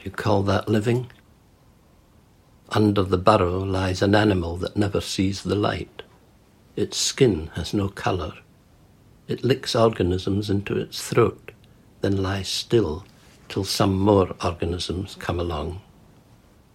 You call that living? Under the burrow lies an animal that never sees the light. Its skin has no colour. It licks organisms into its throat, then lies still till some more organisms come along.